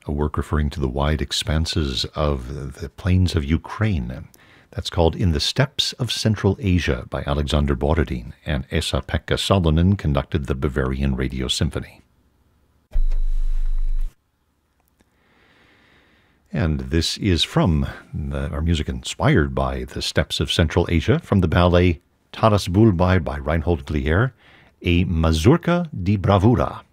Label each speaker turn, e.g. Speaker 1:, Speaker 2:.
Speaker 1: a work referring to the wide expanses of the plains of Ukraine. That's called In the Steppes of Central Asia by Alexander Borodin, and Esa-Pekka Salonen conducted the Bavarian Radio Symphony. And this is from our music inspired by the steppes of Central Asia, from the ballet Taras Bulbai by Reinhold Glier, a mazurka di bravura.